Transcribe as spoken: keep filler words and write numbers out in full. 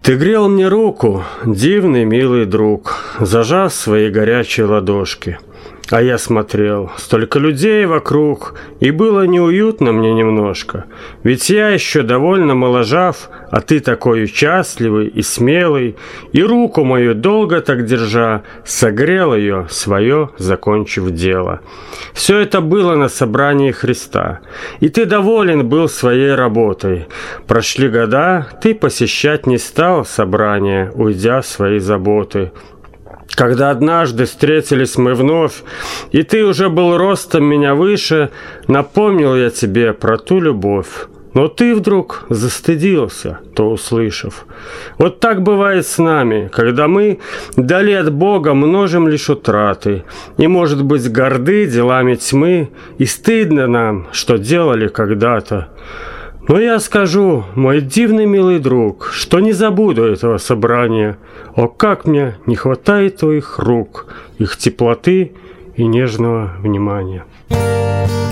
Ты грел мне руку, дивный милый друг, зажав свои горячие ладошки. А я смотрел, столько людей вокруг, и было неуютно мне немножко. Ведь я еще довольно моложав, а ты такой участливый и смелый, и руку мою долго так держа, согрел ее, свое закончив дело. Все это было на собрании Христа, и ты доволен был своей работой. Прошли года, ты посещать не стал собрание, уйдя в свои заботы. Когда однажды встретились мы вновь, и ты уже был ростом меня выше, напомнил я тебе про ту любовь. Но ты вдруг застыдился, то услышав. Вот так бывает с нами, когда мы, вдали от Бога, множим лишь утраты, и, может быть, горды делами тьмы, и стыдно нам, что делали когда-то. Но я скажу, мой дивный милый друг, что не забуду этого собрания. О, как мне не хватает твоих рук, их теплоты и нежного внимания.